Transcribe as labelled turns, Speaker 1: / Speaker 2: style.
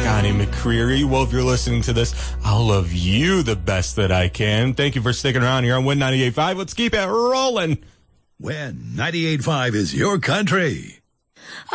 Speaker 1: Scotty McCreery. Well, if you're listening to this, I'll love you the best that I can. Thank you for sticking around here on Win 98.5. Let's keep it rolling.
Speaker 2: Win 98.5 is your country.